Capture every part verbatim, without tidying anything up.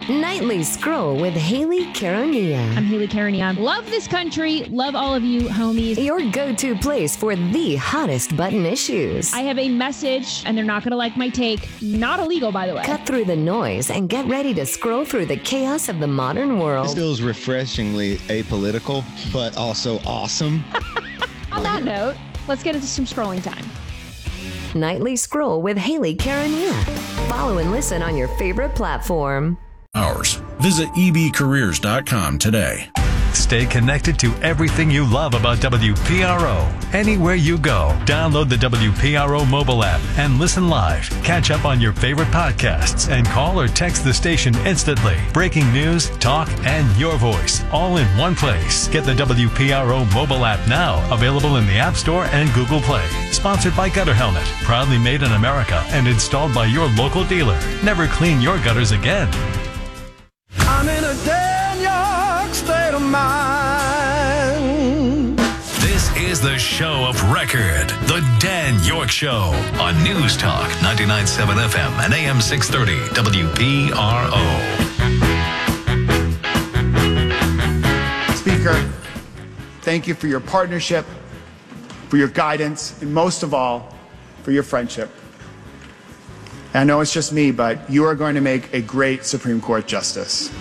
Nightly Scroll with Haley Caronia. I'm Haley Caronia. Love this country. Love all of you homies. Your go-to place for the hottest button issues. I have a message, and they're not going to like my take. Not illegal, by the way. Cut through the noise and get ready to scroll through the chaos of the modern world. This feels refreshingly apolitical, but also awesome. On that note, let's get into some scrolling time. Nightly Scroll with Haley Caronia. Follow and listen on your favorite platform. Hours. Visit e b careers dot com today. Stay connected to everything you love about W P R O. Anywhere you go, download the W P R O mobile app and listen live. Catch up on your favorite podcasts and call or text the station instantly. Breaking news, talk, and your voice all in one place. Get the W P R O mobile app now, available in the App Store and Google Play. Sponsored by Gutter Helmet, proudly made in America and installed by your local dealer. Never clean your gutters again. I'm in a dead York state of mind. This is the show of record, The Dan York Show, on News Talk ninety-nine point seven F M and A M six thirty W P R O. Speaker, thank you for your partnership, for your guidance, and most of all, for your friendship. I know it's just me, but you are going to make a great Supreme Court justice.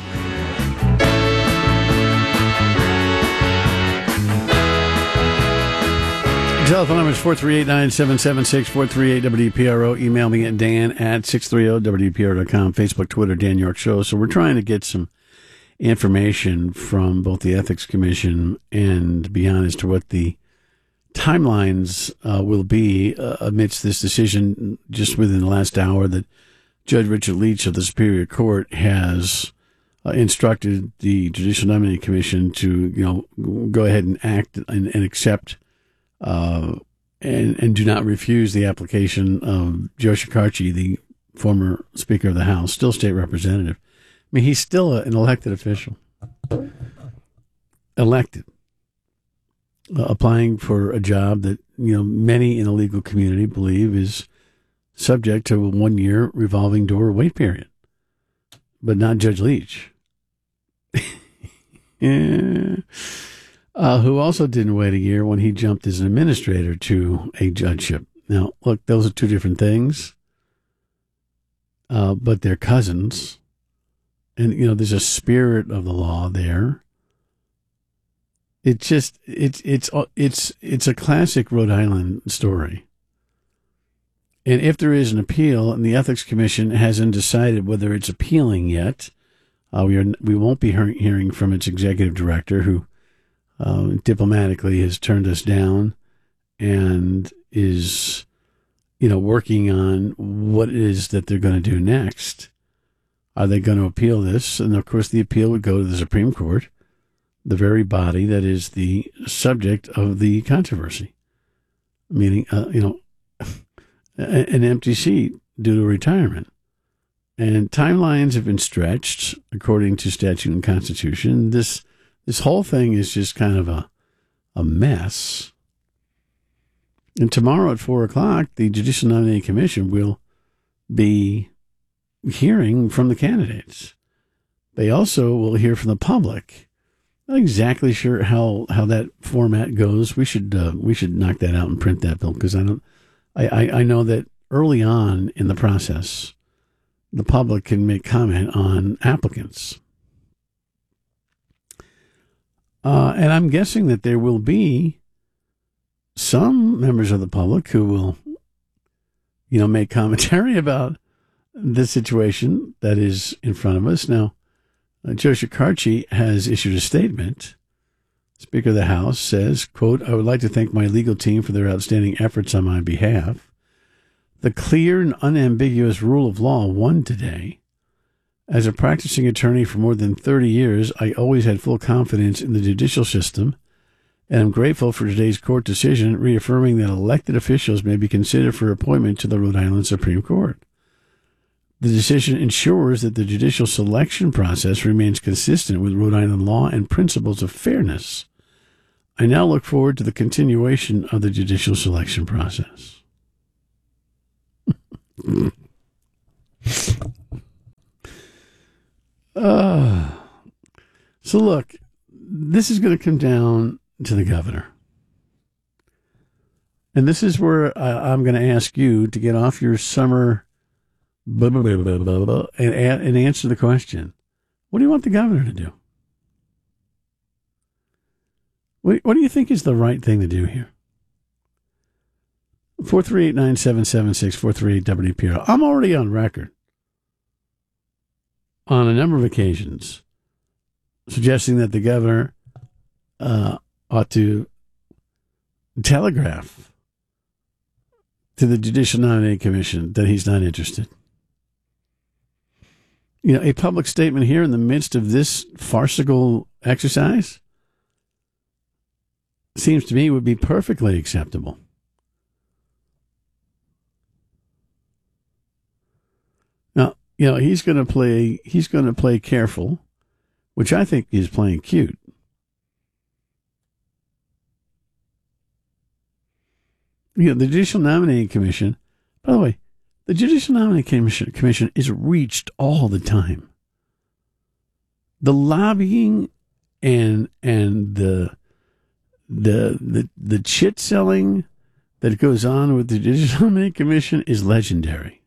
Telephone number is four three eight, nine seven seven six, four three eight W P R O. Email me at dan at six thirty W P R O dot com. Facebook, Twitter, Dan York Show. So we're trying to get some information from both the Ethics Commission and beyond as to what the timelines uh, will be uh, amidst this decision just within the last hour that Judge Richard Leach of the Superior Court has uh, instructed the Judicial Nominating Commission to, you know, go ahead and act and, and accept uh, and, and do not refuse the application of Joe Shekarchi, the former Speaker of the House, still state representative. I mean, he's still a, an elected official. Elected. Uh, applying for a job that, you know, many in the legal community believe is subject to a one-year revolving door wait period, but not Judge Leach, yeah. uh, who also didn't wait a year when he jumped as an administrator to a judgeship. Now, look, those are two different things, uh, but they're cousins, and, you know, there's a spirit of the law there. It's just it's it's it's it's a classic Rhode Island story. And if there is an appeal, and the Ethics Commission hasn't decided whether it's appealing yet, uh, we are we won't be hearing, hearing from its executive director, who uh, diplomatically has turned us down, and is, you know, working on what it is that they're going to do next. Are they going to appeal this? And of course, the appeal would go to the Supreme Court, the very body that is the subject of the controversy, meaning, uh, you know, an empty seat due to retirement. And timelines have been stretched according to statute and constitution. This this whole thing is just kind of a a mess. And tomorrow at four o'clock, the Judicial Nominating Commission will be hearing from the candidates. They also will hear from the public. Not exactly sure how, how that format goes. We should uh, we should knock that out and print that, Bill, because I don't. I, I, I know that early on in the process, the public can make comment on applicants, uh, and I'm guessing that there will be some members of the public who will, you know, make commentary about the situation that is in front of us now. Uh, Joe Shekarchi has issued a statement. Speaker of the House says, quote, "I would like to thank my legal team for their outstanding efforts on my behalf. The clear and unambiguous rule of law won today. As a practicing attorney for more than thirty years, I always had full confidence in the judicial system, and I'm grateful for today's court decision reaffirming that elected officials may be considered for appointment to the Rhode Island Supreme Court. The decision ensures that the judicial selection process remains consistent with Rhode Island law and principles of fairness. I now look forward to the continuation of the judicial selection process." Uh, so look, this is going to come down to the governor. And this is where I, I'm going to ask you to get off your summer blah, blah, blah, blah, blah, blah, and, and answer the question. What do you want the governor to do? What, what do you think is the right thing to do here? four three eight, nine seven seven six, four three eight W P R O. I'm already on record on a number of occasions suggesting that the governor uh, ought to telegraph to the Judicial Nominating Commission that he's not interested. You know, a public statement here in the midst of this farcical exercise seems to me would be perfectly acceptable. Now, you know, he's going to play, he's going to play careful, which I think is playing cute. You know, the Judicial Nominating Commission, by the way, the Judicial Nominating Commission, Commission is reached all the time. The lobbying and and the the the the chit selling that goes on with the Judicial Nominating Commission is legendary.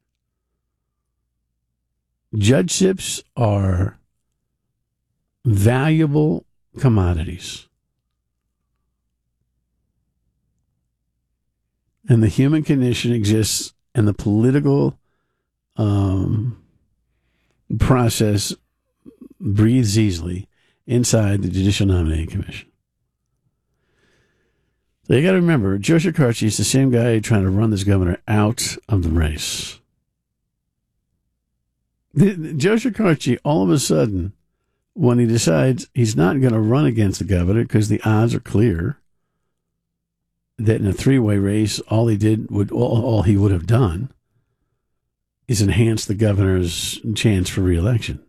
Judgeships are valuable commodities. And the human condition exists, and the political um, process breathes easily inside the Judicial Nominating Commission. So you got to remember, Joe Shekarchi is the same guy trying to run this governor out of the race. The, Joe Shekarchi, all of a sudden, when he decides he's not going to run against the governor because the odds are clear that in a three-way race, all he did would all, all he would have done is enhance the governor's chance for re-election.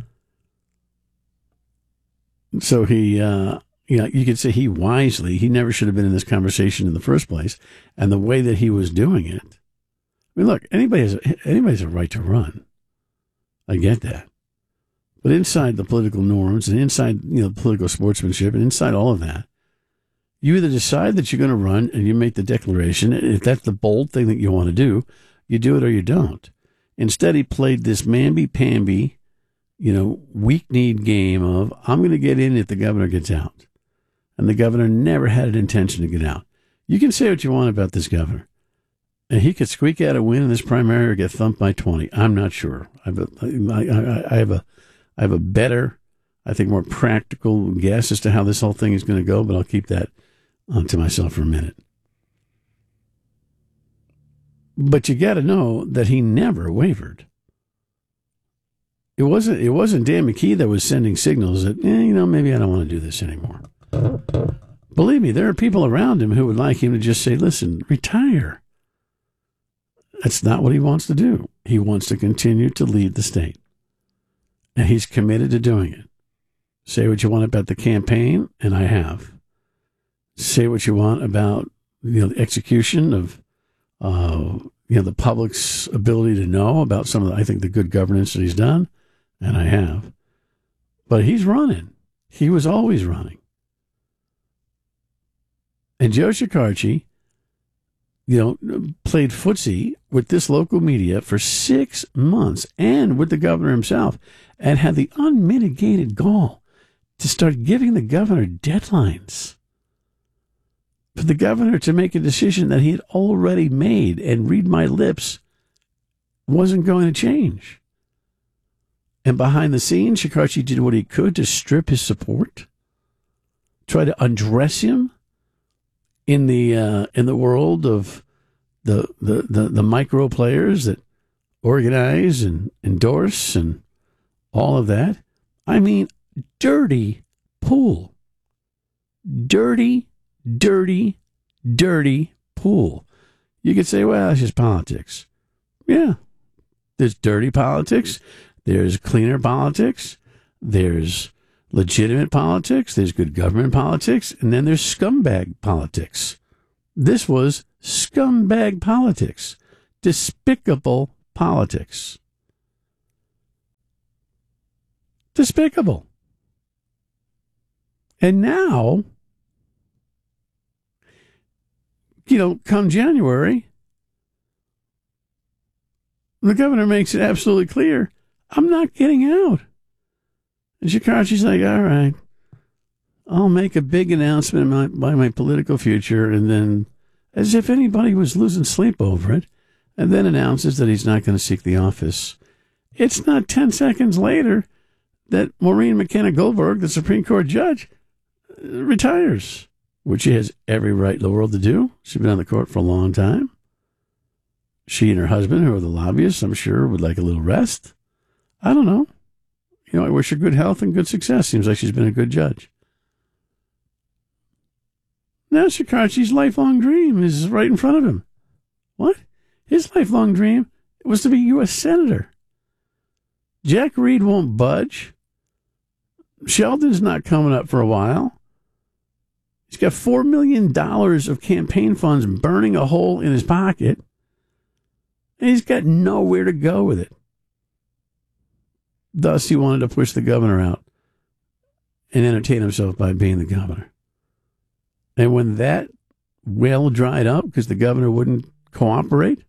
So he, uh, you know, you could say he wisely, he never should have been in this conversation in the first place, and the way that he was doing it. I mean, look, anybody has anybody has a right to run. I get that, but inside the political norms and inside, you know, political sportsmanship and inside all of that, you either decide that you're going to run and you make the declaration. If that's the bold thing that you want to do, you do it or you don't. Instead, he played this mamby-pamby, you know, weak-kneed game of, I'm going to get in if the governor gets out. And the governor never had an intention to get out. You can say what you want about this governor. And he could squeak out a win in this primary or get thumped by twenty. I'm not sure. I have a, I, I, I have a, I have a better, I think more practical guess as to how this whole thing is going to go, but I'll keep that to myself for a minute. But you got to know that he never wavered. It wasn't it wasn't Dan McKee that was sending signals that, eh, you know, maybe I don't want to do this anymore. Believe me, there are people around him who would like him to just say, listen, retire. That's not what he wants to do. He wants to continue to lead the state. And he's committed to doing it. Say what you want about the campaign, and I have. Say what you want about, you know, the execution of, uh, you know, the public's ability to know about some of the, I think, the good governance that he's done, and I have. But he's running. He was always running. And Joe Shekarchi, you know, played footsie with this local media for six months and with the governor himself, and had the unmitigated gall to start giving the governor deadlines. For the governor to make a decision that he had already made and read my lips wasn't going to change. And behind the scenes, Shekarchi did what he could to strip his support, try to undress him in the uh, in the world of the, the, the, the micro players that organize and endorse and all of that. I mean, dirty pool. Dirty Dirty, dirty pool. You could say, well, it's just politics. Yeah. There's dirty politics. There's cleaner politics. There's legitimate politics. There's good government politics. And then there's scumbag politics. This was scumbag politics. Despicable politics. Despicable. And now, you know, come January, the governor makes it absolutely clear, I'm not getting out. And Shekarchi's like, all right, I'll make a big announcement about my, my political future, and then, as if anybody was losing sleep over it, and then announces that he's not going to seek the office. It's not ten seconds later that Maureen McKenna Goldberg, the Supreme Court judge, retires, which she has every right in the world to do. She's been on the court for a long time. She and her husband, who are the lobbyists, I'm sure, would like a little rest. I don't know. You know, I wish her good health and good success. Seems like she's been a good judge. Now Shekarchi's lifelong dream is right in front of him. What? His lifelong dream was to be U S Senator. Jack Reed won't budge. Sheldon's not coming up for a while. He's got four million dollars of campaign funds burning a hole in his pocket. And he's got nowhere to go with it. Thus, he wanted to push the governor out and entertain himself by being the governor. And when that well dried up because the governor wouldn't cooperate,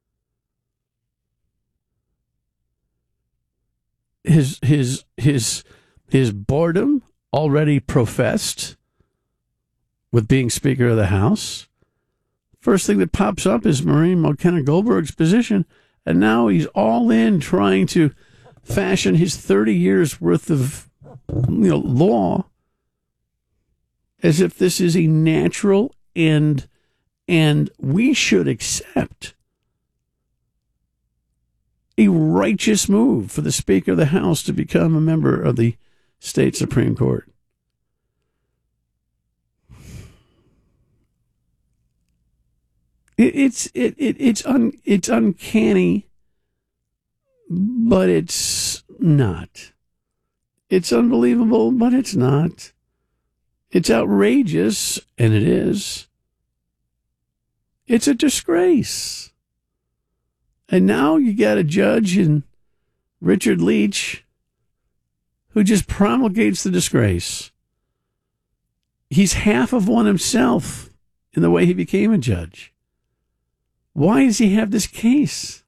his his his his boredom, already professed with being Speaker of the House, first thing that pops up is Maureen McKenna Goldberg's position, and now he's all in trying to fashion his thirty years worth of, you know, law as if this is a natural end, and we should accept a righteous move for the Speaker of the House to become a member of the state Supreme Court. It, it's it, it it's un, it's uncanny, but it's not. It's unbelievable, but it's not. It's outrageous, and it is. It's a disgrace. And now you got a judge in Richard Leach who just promulgates the disgrace. He's half of one himself in the way he became a judge. Why does he have this case?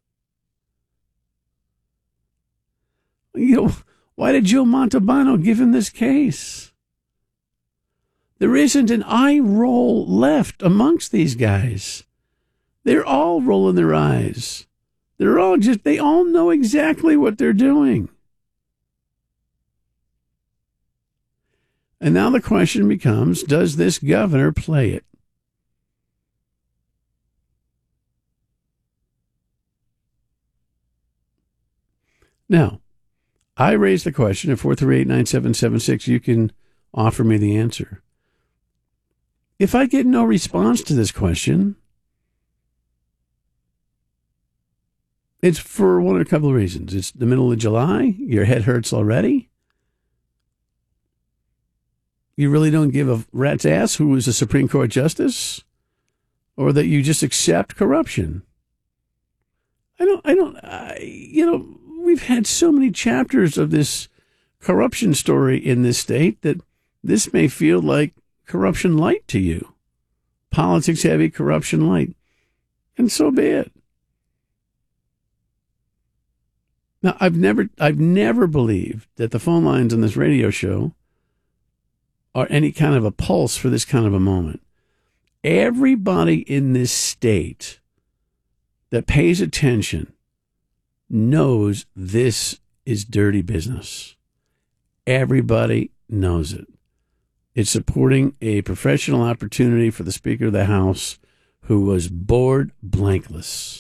You know, why did Joe Montalbano give him this case? There isn't an eye roll left amongst these guys. They're all rolling their eyes. They're all just, they all know exactly what they're doing. And now the question becomes, does this governor play it? Now, I raised the question at four three eight, nine seven seven six. You can offer me the answer. If I get no response to this question, it's for one or a couple of reasons. It's the middle of July. Your head hurts already. You really don't give a rat's ass who is a Supreme Court justice, or that you just accept corruption. I don't, I don't, I, you know, we've had so many chapters of this corruption story in this state that this may feel like corruption light to you. Politics heavy, corruption light. And so be it. Now, I've never, I've never believed that the phone lines on this radio show are any kind of a pulse for this kind of a moment. Everybody in this state that pays attention knows this is dirty business. Everybody knows it. It's supporting a professional opportunity for the Speaker of the House who was bored blankless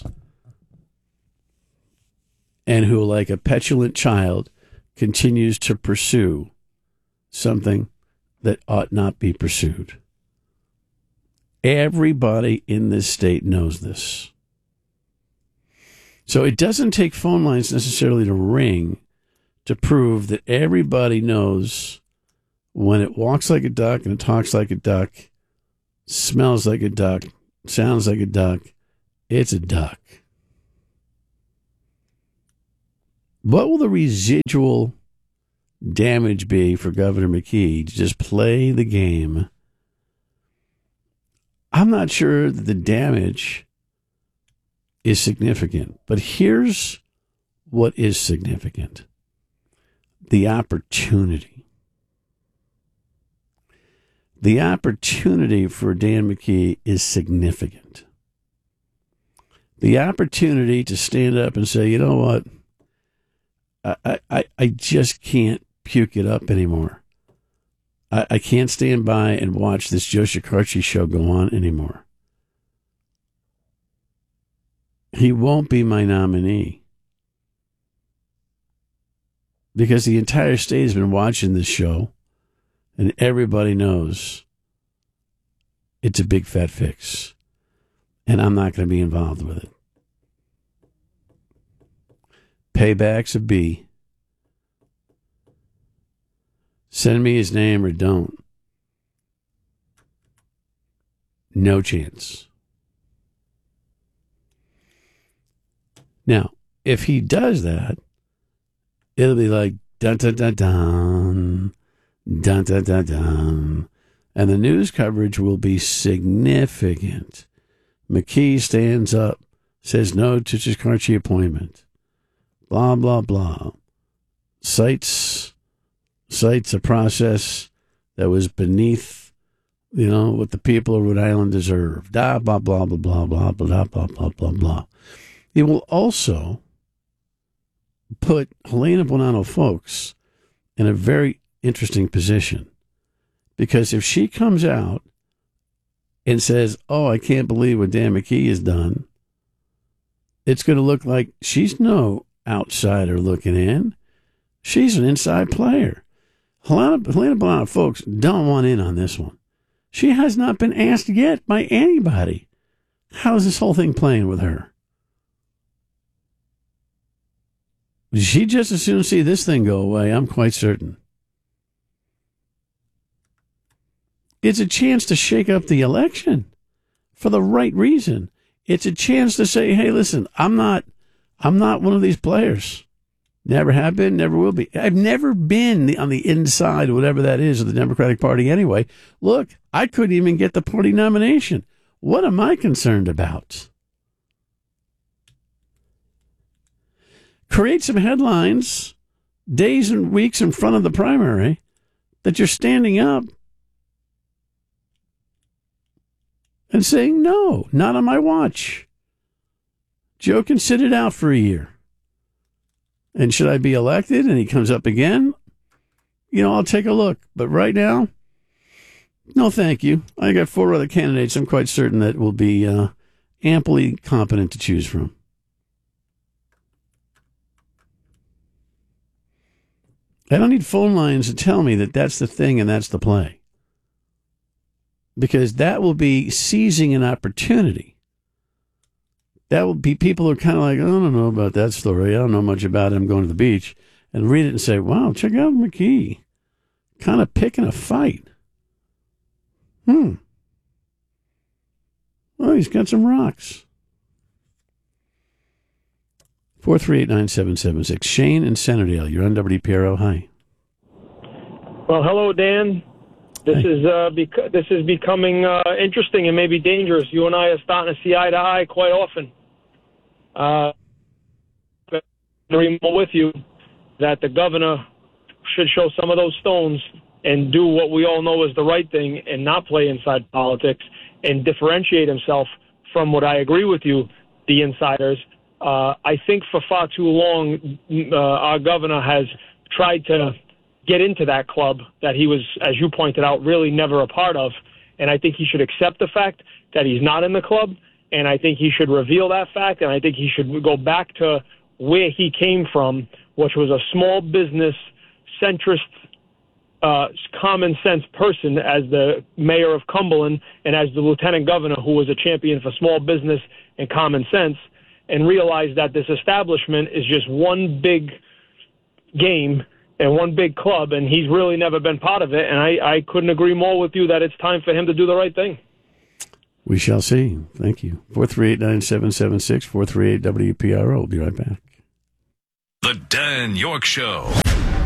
and who, like a petulant child, continues to pursue something that ought not be pursued. Everybody in this state knows this. So it doesn't take phone lines necessarily to ring to prove that everybody knows when it walks like a duck and it talks like a duck, smells like a duck, sounds like a duck, it's a duck. What will the residual damage be for Governor McKee to just play the game? I'm not sure that the damage is significant, but here's what is significant. The opportunity. The opportunity for Dan McKee is significant. The opportunity to stand up and say, you know what, I, I, I just can't puke it up anymore. I, I can't stand by and watch this Joe Shekarchi show go on anymore. He won't be my nominee. Because the entire state has been watching this show, and everybody knows it's a big fat fix. And I'm not going to be involved with it. Payback's a B. Send me his name or don't. No chance. Now, if he does that, it'll be like dun dun dun dun dun dun dun dun, and the news coverage will be significant. McKee stands up, says no to Shekarchi appointment. Blah blah blah. Cites cites a process that was beneath, you know, what the people of Rhode Island deserve. Da blah blah blah blah blah blah blah blah blah blah. It will also put Helena Bonanno Folks in a very interesting position, because if she comes out and says, oh, I can't believe what Dan McKee has done, it's going to look like she's no outsider looking in. She's an inside player. Helena, Helena Bonanno Folks don't want in on this one. She has not been asked yet by anybody. How's this whole thing playing with her? She'd just as soon see this thing go away, I'm quite certain. It's a chance to shake up the election for the right reason. It's a chance to say, hey, listen, I'm not I'm not one of these players. Never have been, never will be. I've never been on the inside, whatever that is, of the Democratic Party anyway. Look, I couldn't even get the party nomination. What am I concerned about? Create some headlines days and weeks in front of the primary that you're standing up and saying, no, not on my watch. Joe can sit it out for a year. And should I be elected and he comes up again, you know, I'll take a look. But right now, no thank you. I got four other candidates I'm quite certain that will be uh, amply competent to choose from. I don't need phone lines to tell me that that's the thing and that's the play. Because that will be seizing an opportunity. That will be people who are kind of like, I don't know about that story. I don't know much about it. I'm going to the beach. And read it and say, wow, check out McKee. Kind of picking a fight. Hmm. Well, he's got some rocks. four three eight, nine seven seven six. Shane in Centerdale, you're on W P R O. Hi. Well, hello, Dan. This Hi. is uh, bec- this is becoming uh, interesting and maybe dangerous. You and I are starting to see eye to eye quite often. Uh, I agree more with you that the governor should show some of those stones and do what we all know is the right thing and not play inside politics and differentiate himself from what I agree with you, the insiders. Uh, I think for far too long, uh, our governor has tried to get into that club that he was, as you pointed out, really never a part of. And I think he should accept the fact that he's not in the club. And I think he should reveal that fact. And I think he should go back to where he came from, which was a small business, centrist, uh, common sense person as the mayor of Cumberland and as the lieutenant governor who was a champion for small business and common sense, and realize that this establishment is just one big game and one big club, and he's really never been part of it. And I, I couldn't agree more with you that it's time for him to do the right thing. We shall see. Thank you. four three eight, nine seven seven six, four three eight W P R O. We'll be right back. The Dan York Show.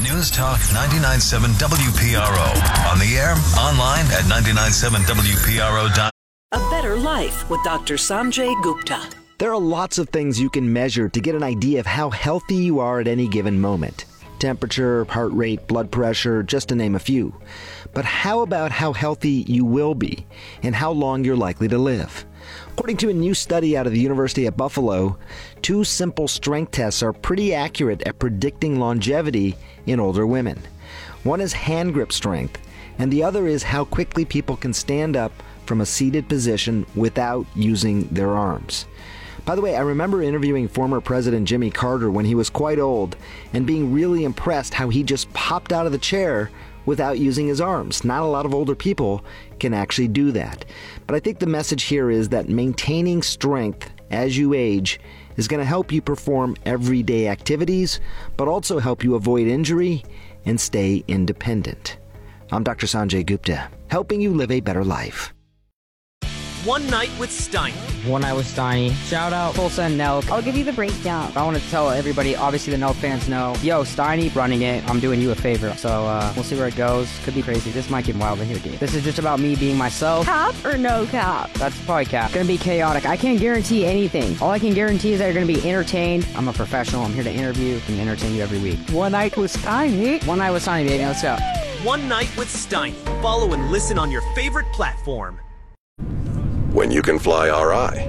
News Talk ninety-nine point seven W P R O. On the air, online at ninety-nine point seven W P R O dot com. A Better Life with Doctor Sanjay Gupta. There are lots of things you can measure to get an idea of how healthy you are at any given moment. Temperature, heart rate, blood pressure, just to name a few. But how about how healthy you will be and how long you're likely to live? According to a new study out of the University of Buffalo, two simple strength tests are pretty accurate at predicting longevity in older women. One is hand grip strength, and the other is how quickly people can stand up from a seated position without using their arms. By the way, I remember interviewing former President Jimmy Carter when he was quite old and being really impressed how he just popped out of the chair without using his arms. Not a lot of older people can actually do that. But I think the message here is that maintaining strength as you age is going to help you perform everyday activities, but also help you avoid injury and stay independent. I'm Doctor Sanjay Gupta, helping you live a better life. One Night with Steiny. One Night with Steiny. Shout out Tulsa and Nelk. I'll give you the breakdown. I want to tell everybody, obviously the Nelk fans know, yo, Steiny running it, I'm doing you a favor. So uh, we'll see where it goes. Could be crazy. This might get wild in here, dude. This is just about me being myself. Cap or no cap? That's probably cap. It's gonna be chaotic. I can't guarantee anything. All I can guarantee is that you're gonna be entertained. I'm a professional. I'm here to interview and entertain you every week. One Night with Steiny. One Night with Steiny, baby. Let's go. One Night with Steiny. Follow and listen on your favorite platform. When you can fly R I.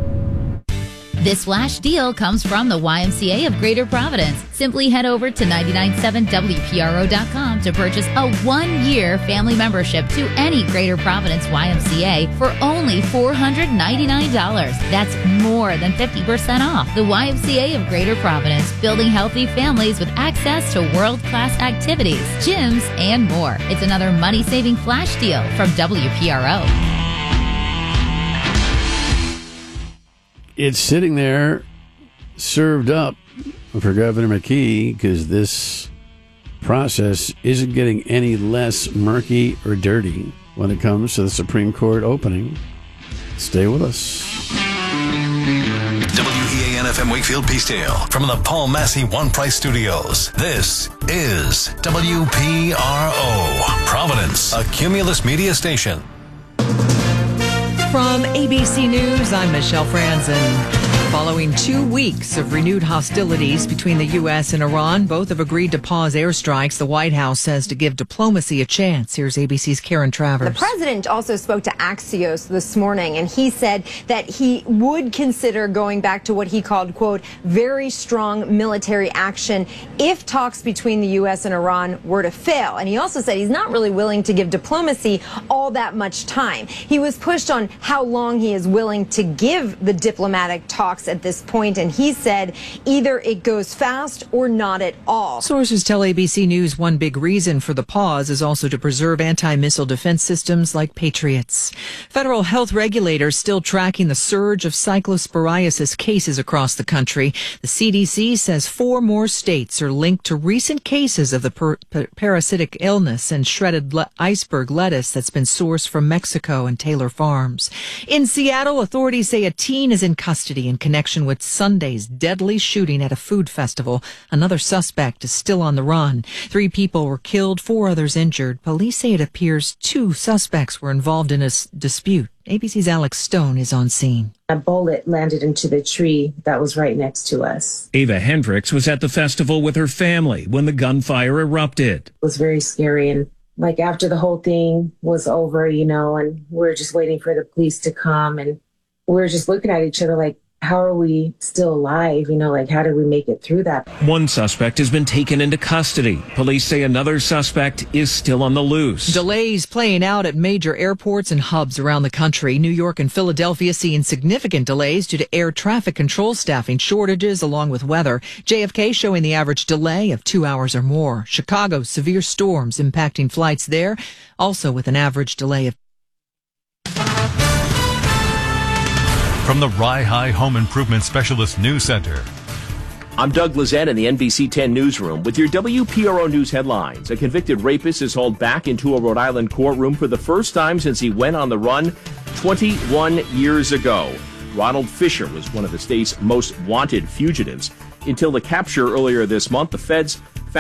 This flash deal comes from the Y M C A of Greater Providence. Simply head over to ninety-nine point seven W P R O dot com to purchase a one-year family membership to any Greater Providence Y M C A for only four hundred ninety-nine dollars. That's more than fifty percent off. The Y M C A of Greater Providence, building healthy families with access to world-class activities, gyms, and more. It's another money-saving flash deal from W P R O. It's sitting there served up for Governor McKee because this process isn't getting any less murky or dirty when it comes to the Supreme Court opening. Stay with us. W E A N F M Wakefield Peacedale from the Paul Massey One Price Studios. This is W P R O, Providence, a Cumulus media station. From A B C News, I'm Michelle Franzen. Following two weeks of renewed hostilities between the U S and Iran, both have agreed to pause airstrikes, the White House says, to give diplomacy a chance. Here's A B C's Karen Travers. The president also spoke to Axios this morning, and he said that he would consider going back to what he called, quote, very strong military action if talks between the U S and Iran were to fail. And he also said he's not really willing to give diplomacy all that much time. He was pushed on how long he is willing to give the diplomatic talks at this point, and he said either it goes fast or not at all. Sources tell A B C News one big reason for the pause is also to preserve anti-missile defense systems like Patriots. Federal health regulators still tracking the surge of cyclosporiasis cases across the country. The C D C says four more states are linked to recent cases of the per- per- parasitic illness and shredded le- iceberg lettuce that's been sourced from Mexico and Taylor Farms. In Seattle, authorities say a teen is in custody in connection with Sunday's deadly shooting at a food festival. Another suspect is still on the run. Three people were killed, four others injured. Police say it appears two suspects were involved in a s- dispute. A B C's Alex Stone is on scene. A bullet landed into the tree that was right next to us. Ava Hendricks was at the festival with her family when the gunfire erupted. It was very scary, and like after the whole thing was over, you know, and we we're just waiting for the police to come, and we we're just looking at each other like, how are we still alive? You know, like, how did we make it through that? One suspect has been taken into custody. Police say another suspect is still on the loose. Delays playing out at major airports and hubs around the country. New York and Philadelphia seeing significant delays due to air traffic control staffing shortages along with weather. J F K showing the average delay of two hours or more. Chicago, severe storms impacting flights there, also with an average delay of From the Rye High Home Improvement Specialist News Center. I'm Doug Lizette in the N B C ten newsroom with your W P R O News headlines. A convicted rapist is hauled back into a Rhode Island courtroom for the first time since he went on the run twenty-one years ago. Ronald Fisher was one of the state's most wanted fugitives. Until the capture earlier this month, the feds